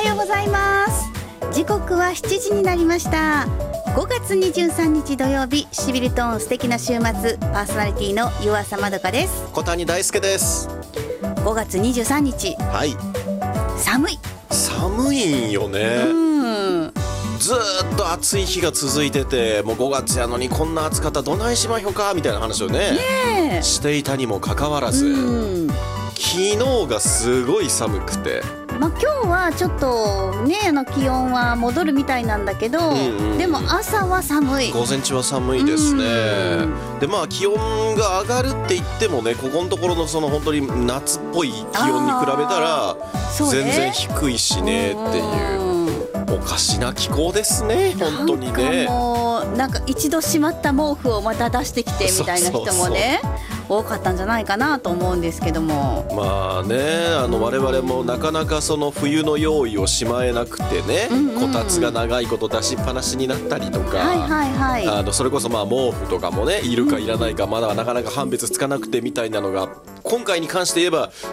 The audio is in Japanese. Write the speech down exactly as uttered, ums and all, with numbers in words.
ようございます。時刻はしちじになりました。ごがつにじゅうさんにち土曜日、しびれトーン素敵な週末、パーソナリティの湯浅まどかです。 小谷大輔です。 ごがつにじゅうさんにち、 はい、 寒い寒いんよね。うんずーっと暑い日が続いてて、もうごがつやのにこんな暑かったらどないしまひょかみたいな話を ね, ねしていたにもかかわらず、うん昨日がすごい寒くて、 まあ、今日はちょっとねあの気温は戻るみたいなんだけど、うんうん、でも朝は寒い。 午前中は寒いですね。でまあ気温が上がるって言ってもね、ここのところのその本当に夏っぽい気温に比べたら全然低いしねっていうおかしな気候ですね本当にね。 なんかもうなんか一度しまった毛布をまた出してきてみたいな人もね多かったんじゃないかなと思うんですけども、 まあねあの我々もなかなかその冬の用意をしまえなくてね、うんうん、こたつが長いこと出しっぱなしになったりとか、はいはいはい、あのそれこそまあ毛布とかもねいるかいらないかまだなかなか判別つかなくてみたいなのが今回に関して言えば